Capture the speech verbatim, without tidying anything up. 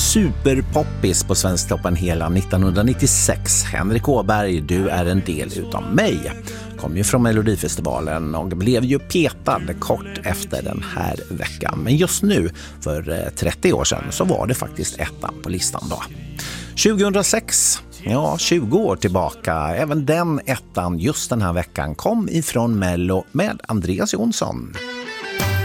superpoppis på Svensktoppen hela nittonhundranittiosex. Henrik Åberg, Du är en del utav mig. Kom ju från Melodifestivalen och blev ju petad kort efter den här veckan. Men just nu, för trettio år sedan, så var det faktiskt ettan på listan då. tjugohundrasex, ja tjugo år tillbaka, även den ettan just den här veckan kom ifrån Mello med Andreas Jonsson.